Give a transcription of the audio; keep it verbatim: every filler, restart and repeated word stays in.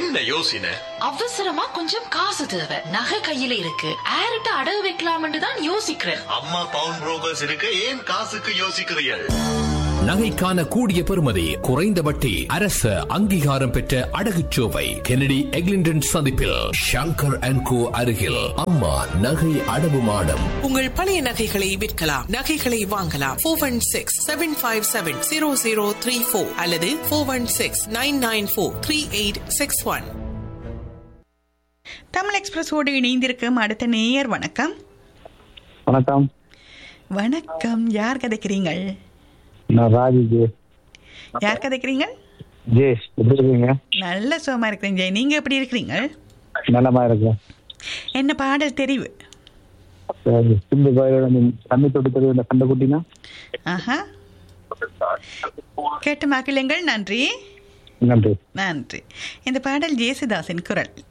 என்ன யோசனை? அவசரமா கொஞ்சம் காசு தேவை, நகை கையில இருக்கு, ஆரிட்ட அடகு வைக்கலாம்னு தான் யோசிக்கிறேன். அம்மா பவுன் புரோக்கர்ஸ் இருக்கு, ஏன் காசுக்கு யோசிக்கிறீர்கள்? நகைக்கான கூடிய பெறுமதி, குறைந்த வட்டி, அரசு அங்கீகாரம் பெற்ற அடகுச்சோவை கெனடி எக்லிண்டன் சந்திப்பில் ஷங்கர் அண்ட் கோ அருகில் அம்மா நகை அடவு மாடம். உங்கள் பழைய நகைகளை விற்கலாம், நகைகளை வாங்கலாம். Four one six seven five seven zero zero three four அல்லது four one six nine nine four three eight six one. Tamil எக்ஸ்பிரஸோடு இணைந்திருக்கும் அடுத்த நேயர். வணக்கம். வணக்கம். வணக்கம். யார் கதைக்கிறீங்கள்? நான் ராஜி ஜெய். யார் கதைக்கிறீங்க? ஜெய், எப்படி இருக்கீங்க? நல்ல சுகமா இருக்கிறேன் ஜெய். நீங்க எப்படி இருக்கிறீங்க? நல்லமா இருக்கேன். என்ன பாடல் தெரிவு? சிந்து கோயிலோட தண்ணி தொட்டு தெரிவு இந்த கண்ட குட்டினா. ஆஹா, கேட்டு மாக்கிள்ளுங்கள். நன்றி நன்றி நன்றி. இந்த பாடல் ஜேசுதாஸின் குரல்.